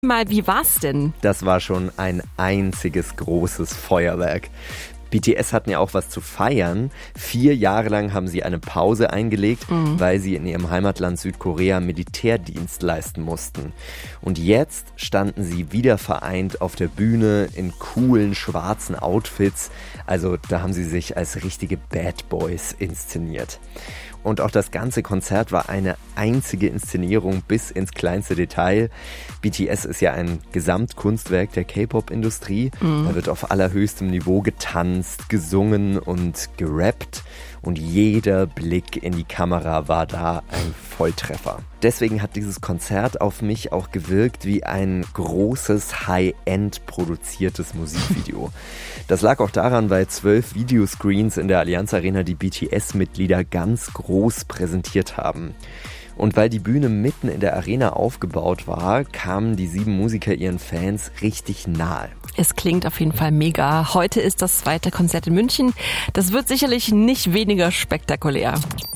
Mal, wie war's denn? Das war schon ein einziges großes Feuerwerk. BTS hatten ja auch was zu feiern. 4 Jahre lang haben sie eine Pause eingelegt, weil sie in ihrem Heimatland Südkorea Militärdienst leisten mussten. Und jetzt standen sie wieder vereint auf der Bühne in coolen schwarzen Outfits. Also da haben sie sich als richtige Bad Boys inszeniert. Und auch das ganze Konzert war eine einzige Inszenierung bis ins kleinste Detail. BTS ist ja ein Gesamtkunstwerk der K-Pop-Industrie. Da wird auf allerhöchstem Niveau getanzt, gesungen und gerappt. Und jeder Blick in die Kamera war da ein Volltreffer. Deswegen hat dieses Konzert auf mich auch gewirkt wie ein großes, High-End produziertes Musikvideo. Das lag auch daran, weil 12 Videoscreens in der Allianz Arena die BTS-Mitglieder ganz groß präsentiert haben. Und weil die Bühne mitten in der Arena aufgebaut war, kamen die 7 Musiker ihren Fans richtig nahe. Es klingt auf jeden Fall mega. Heute ist das zweite Konzert in München. Das wird sicherlich nicht weniger spektakulär.